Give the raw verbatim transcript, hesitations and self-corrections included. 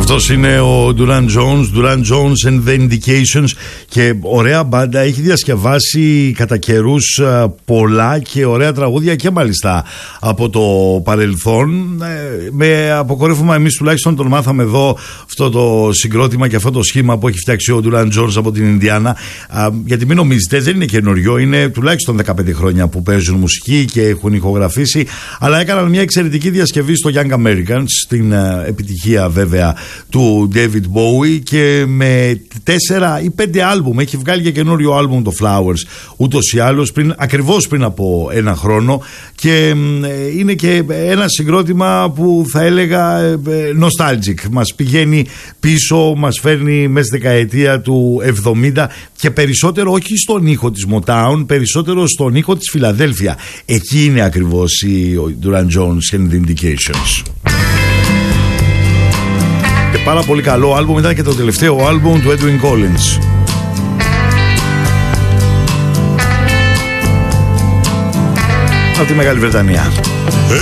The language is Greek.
Αυτός είναι ο Duran Jones, Duran Jones and the Indications, και ωραία μπάντα, έχει διασκευάσει κατά καιρούς πολλά και ωραία τραγούδια και μάλιστα από το παρελθόν. Με αποκορύφωμα εμείς τουλάχιστον τον μάθαμε εδώ αυτό το συγκρότημα και αυτό το σχήμα που έχει φτιάξει ο Duran Jones από την Ινδιάνα. Γιατί μην νομίζετε, δεν είναι καινούριο, είναι τουλάχιστον δεκαπέντε χρόνια που παίζουν μουσική και έχουν ηχογραφήσει, αλλά έκαναν μια εξαιρετική διασκευή στο Young Americans, την επιτυχία βέβαια του David Bowie, και με τέσσερα ή πέντε άλμπουμ, έχει βγάλει και καινούριο άλμπουμ το Flowers ούτως ή άλλως πριν, ακριβώς πριν από ένα χρόνο, και είναι και ένα συγκρότημα που θα έλεγα nostalgic, μας πηγαίνει πίσω, μας φέρνει μέσα στη δεκαετία του εβδομήντα και περισσότερο όχι στον ήχο της Motown, περισσότερο στον ήχο της Φιλαδέλφια. Εκεί είναι ακριβώς η Duran Jones and the Indications. Και πάρα πολύ καλό άλμπουμ, ήταν και το τελευταίο άλμπουμ του Edwin Collins. Από τη Μεγάλη Βρετανία.